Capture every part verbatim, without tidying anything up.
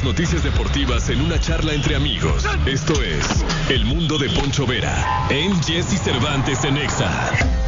las noticias deportivas en una charla entre amigos. Esto es El Mundo de Poncho Vera en Jesse Cervantes en Exa.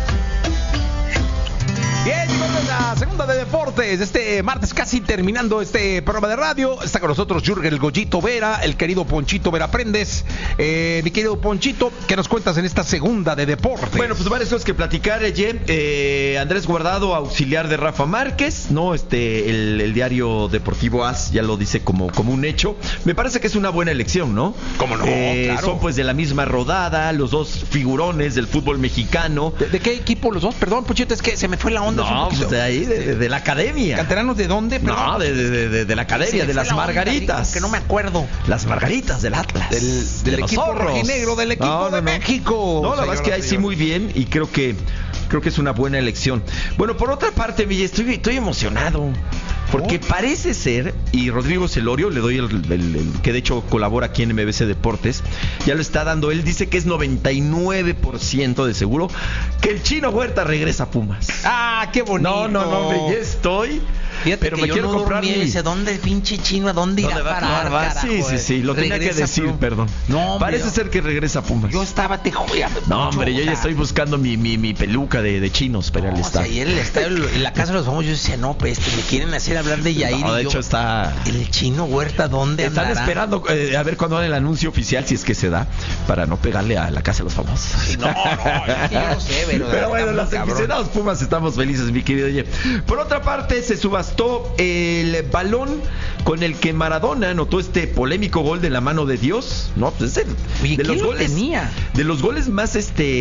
Bien, llegó la segunda de deportes. Este martes, casi terminando este programa de radio, está con nosotros Jürgen el Goyito Vera, el querido Ponchito Vera Prendes. Eh, mi querido Ponchito, ¿qué nos cuentas en esta segunda de deportes? Bueno, pues varias cosas que platicar, Ye. Eh, Andrés Guardado, auxiliar de Rafa Márquez, ¿no? Este, el, el diario deportivo A S ya lo dice como, como un hecho. Me parece que es una buena elección, ¿no? ¿Cómo no? Eh, Claro. Son pues de la misma rodada, los dos figurones del fútbol mexicano. ¿De, de qué equipo los dos? Perdón, Ponchito, es que se me fue la onda. No, pues de ahí, de, de, de la academia. ¿Canteranos de dónde? Perdón. No, de, de, de, de la academia, Se me de fue las la onda, Margaritas. digo, que no me acuerdo. Las Margaritas del Atlas. Del, de del los equipo zorros. rojinegro, del equipo No, no, de no. México. No, la verdad es que ahí sí muy bien y creo que creo que es una buena elección. Bueno, por otra parte, Miguel, estoy, estoy emocionado. Porque ¿Oh? parece ser, y Rodrigo Celorio, le doy el, el, el que de hecho colabora aquí en M B C Deportes, ya lo está dando, él dice que es noventa y nueve por ciento de seguro que el Chino Huerta regresa a Pumas. Ah, qué bonito. No, no, no, hombre, ya estoy. Fíjate pero que me yo quiero no comprar dormí, mi... dice, ¿dónde pinche Chino? ¿A dónde irá a ¿Dónde va a parar, parar? carajo, Sí, sí, sí, lo tenía que Regresa, decir, pero- perdón. No, hombre, Parece ser que regresa a Pumas. Yo estaba te jugando. No, hombre, yo ya estoy buscando mi, mi, mi peluca de, de chinos para el O sea, estadio. ayer en el estadio, en la casa de los famosos, yo decía, no, pues este, me quieren hacer hablar de Yair. No, de y yo, hecho está... El Chino Huerta, ¿dónde Están andará? esperando eh, a ver cuándo dan el anuncio oficial, si es que se da, para no pegarle a la casa de los famosos. No, no, es que yo no sé, pero... Pero bueno, está los muy cabrón. aficionados Pumas estamos felices, mi querido Oye. Por otra parte, se subastó el balón con el que Maradona anotó este polémico gol de la mano de Dios, ¿no? Pues es el- Oye, de ¿quién los lo goles, tenía? de los goles más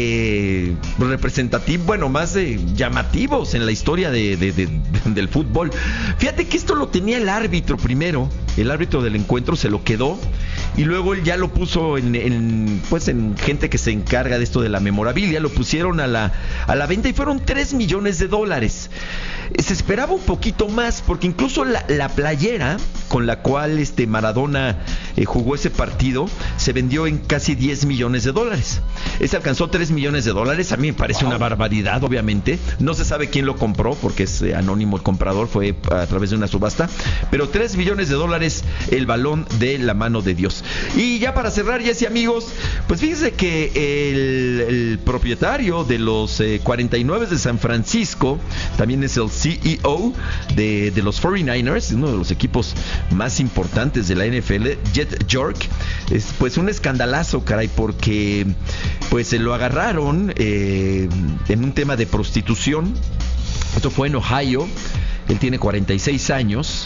este representativos, bueno, más eh, llamativos en la historia de, de- de- del fútbol. Fíjate que esto lo tenía el árbitro primero, el árbitro del encuentro se lo quedó y luego él ya lo puso en, en, pues en gente que se encarga de esto de la memorabilia, lo pusieron a la, a la venta y fueron tres millones de dólares. Se esperaba un poquito más porque incluso la, la playera con la cual este Maradona eh, jugó ese partido se vendió en casi diez millones de dólares. Ese alcanzó tres millones de dólares. A mí me parece wow. una barbaridad, obviamente. No se sabe quién lo compró porque es eh, anónimo el comprador, fue a través de una subasta. Pero tres millones de dólares el balón de la mano de Dios. Y ya para cerrar, Jesse, amigos, pues fíjense que el, el propietario de los eh, cuarenta y nueve de San Francisco también es el C E O de, de los cuarenta y nueve ers, uno de los equipos más importantes de la N F L, Jet York. Es pues un escandalazo, caray, porque pues se lo agarraron eh, en un tema de prostitución. Esto fue en Ohio. Él tiene cuarenta y seis años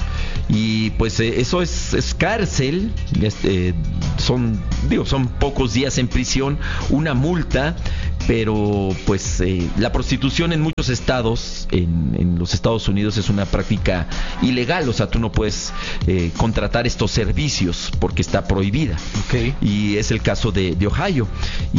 y pues eh, eso es, es cárcel, este, son, digo, son pocos días en prisión, una multa, pero pues eh, la prostitución en muchos estados, en, en los Estados Unidos, es una práctica ilegal, o sea, tú no puedes eh, contratar estos servicios porque está prohibida. Okay. Y es el caso de, de Ohio.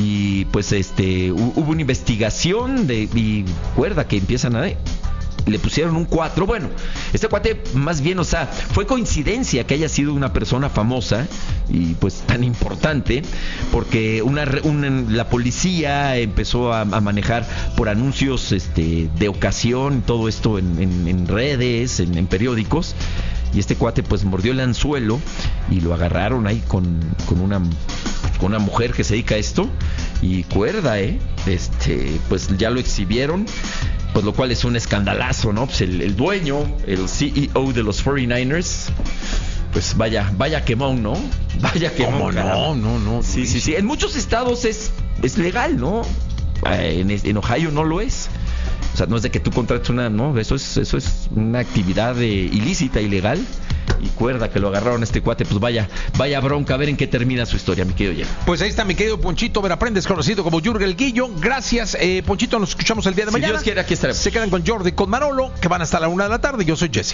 Y pues este hubo una investigación de, y recuerda que empiezan a... le pusieron un cuatro. Bueno, este cuate más bien, o sea, fue coincidencia que haya sido una persona famosa y pues tan importante, porque una, una la policía empezó a, a manejar por anuncios este de ocasión todo esto en, en, en redes, en, en periódicos, y este cuate pues mordió el anzuelo y lo agarraron ahí con, con una con una mujer que se dedica a esto y cuerda, eh este pues ya lo exhibieron, pues lo cual es un escandalazo, ¿no? Pues el, el dueño, el C E O de los cuarenta y nueve ers, pues vaya, vaya quemón, ¿no? Vaya quemón. No, no, no. Sí, sí, sí. En muchos estados es, es legal, ¿no? En, en Ohio no lo es. O sea, no es de que tú contrates una, no, eso es, eso es una actividad eh, ilícita, ilegal. Y cuerda que lo agarraron a este cuate, pues vaya, vaya bronca, a ver en qué termina su historia, mi querido Jeff. Pues ahí está mi querido Ponchito Vera Prendes, conocido como Jürgen el Guillo. Gracias, eh, Ponchito, nos escuchamos el día de Si mañana. Dios quiere, aquí estaremos. Se quedan con Jordi, con Manolo, que van hasta la una de la tarde. Yo soy Jesse.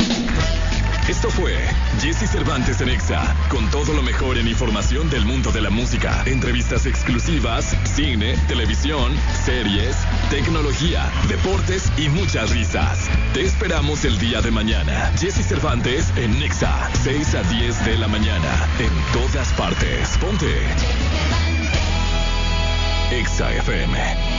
Esto fue Jesse Cervantes en Exa, con todo lo mejor en información del mundo de la música, entrevistas exclusivas, cine, televisión, series, tecnología, deportes y muchas risas. Te esperamos el día de mañana. Jesse Cervantes en Exa, seis a diez de la mañana, en todas partes. Ponte Exa F M.